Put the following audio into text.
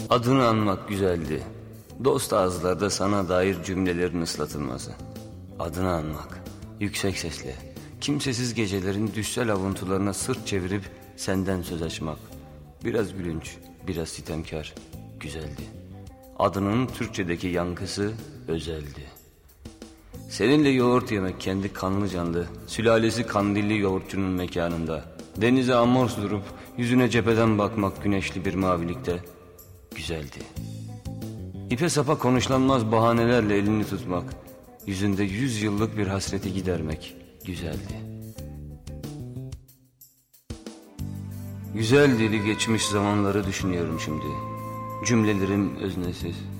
Adını anmak güzeldi. Dost ağızlarda sana dair cümlelerin ıslatılması. Adını anmak, yüksek sesle, kimsesiz gecelerin düşsel avuntularına sırt çevirip senden söz açmak. Biraz gülünç, biraz sitemkar, güzeldi. Adının Türkçedeki yankısı özeldi. Seninle yoğurt yemek kendi kanlı canlı, sülalesi kandilli yoğurtçunun mekanında. Denize amors durup yüzüne cepheden bakmak güneşli bir mavilikte güzeldi. İpe sapa konuşlanmaz bahanelerle elini tutmak, yüzünde 100 yıllık bir hasreti gidermek güzeldi. Güzel dili geçmiş zamanları düşünüyorum şimdi. Cümlelerim öznesiz,